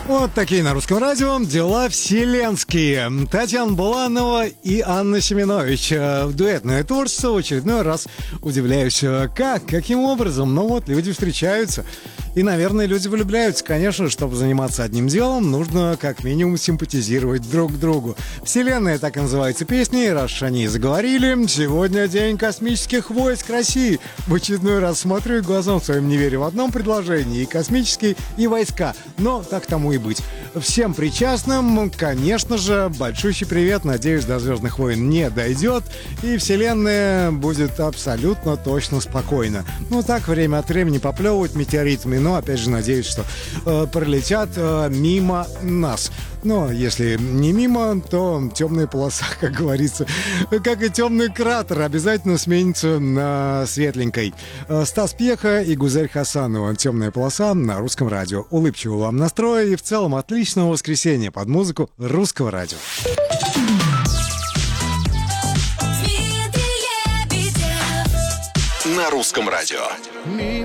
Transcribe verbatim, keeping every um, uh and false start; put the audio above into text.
Вот такие на Русском радио дела вселенские. Татьяна Буланова и Анна Семенович. Дуэтное творчество. В очередной раз удивляюсь, как, каким образом. Ну вот, люди встречаются. И, наверное, люди влюбляются. Конечно, чтобы заниматься одним делом, нужно как минимум симпатизировать друг другу. Вселенная, так и называется песня. И раз они заговорили, сегодня день космических войск России. В очередной раз смотрю и глазам своим не верю в одном предложении. И космические, и войска. Но так тому и быть. Всем причастным, конечно же, большущий привет. Надеюсь, до «Звездных войн» не дойдет. И Вселенная будет абсолютно точно спокойна. Ну так, время от времени поплевывают метеоритами. Но, опять же, надеюсь, что э, пролетят э, мимо нас. Но если не мимо, то темная полоса, как говорится, как и темный кратер, обязательно сменится на светленькой. Стас Пьеха и Гузель Хасанова. Темная полоса на Русском радио. Улыбчивого вам настроя и в целом отличного воскресенья под музыку Русского радио. На Русском радио.